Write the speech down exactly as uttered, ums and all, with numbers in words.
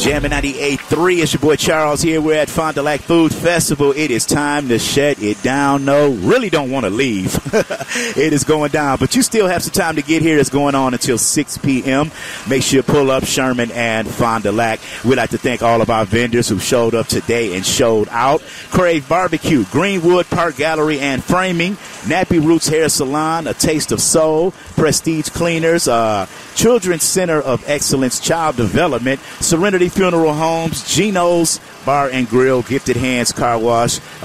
Jammin' ninety-eight point three. It's your boy Charles here. We're at Fond du Lac Food Festival. It is time to shut it down. No, really don't want to leave. It is going down, but you still have some time to get here. It's going on until six p.m. Make sure you pull up Sherman and Fond du Lac. We'd like to thank all of our vendors who showed up today and showed out. Crave Barbecue, Greenwood Park Gallery and Framing, Nappy Roots Hair Salon, A Taste of Soul, Prestige Cleaners, uh, Children's Center of Excellence Child Development, Serenity Funeral Homes, Geno's Bar and Grill, Gifted Hands Car Wash,